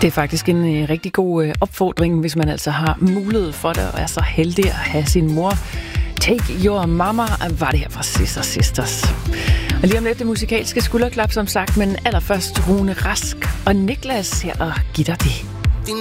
Det er faktisk en rigtig god opfordring, hvis man altså har mulighed for det, og er så heldig at have sin mor. Take Your Mama var det her fra Sisters. Og lige om lidt det musikalske skulderklap, som sagt, men allerførst Rune Rask og Niklas her og giver dig det.